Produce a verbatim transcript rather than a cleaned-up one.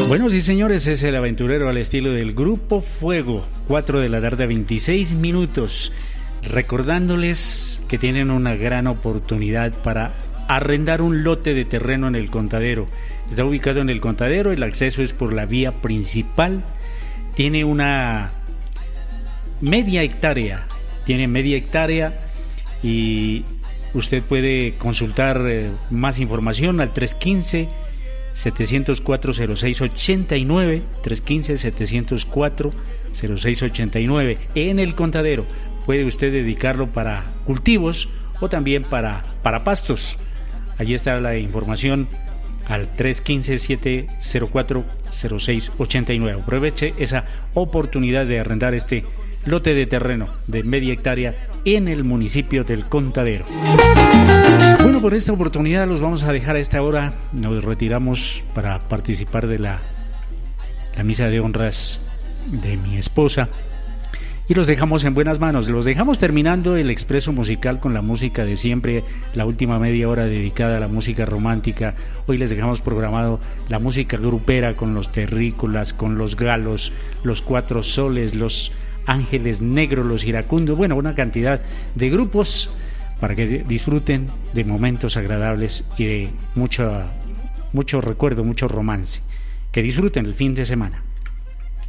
Bueno, sí señores, es el aventurero al estilo del Grupo Fuego, cuatro de la tarde, veintiséis minutos, recordándoles que tienen una gran oportunidad para arrendar un lote de terreno en el Contadero. Está ubicado en el Contadero, el acceso es por la vía principal, tiene una media hectárea, tiene media hectárea y usted puede consultar eh, más información al tres uno cinco, siete cero cuatro, cero seis ocho nueve, tres uno cinco, siete cero cuatro, cero seis ocho nueve. En el Contadero puede usted dedicarlo para cultivos o también para, para pastos. Allí está la información al tres uno cinco, siete cero cuatro, cero seis ocho nueve. Aproveche esa oportunidad de arrendar este lote de terreno de media hectárea en el municipio del Contadero. Bueno, por esta oportunidad los vamos a dejar a esta hora. Nos retiramos para participar de la, la misa de honras de mi esposa y los dejamos en buenas manos. Los dejamos terminando el expreso musical con la música de siempre, la última media hora dedicada a la música romántica. Hoy les dejamos programado la música grupera con los Terrícolas, con los Galos, los Cuatro Soles, los Ángeles Negros, los Iracundos, bueno, una cantidad de grupos para que disfruten de momentos agradables y de mucho, mucho recuerdo, mucho romance. Que disfruten el fin de semana.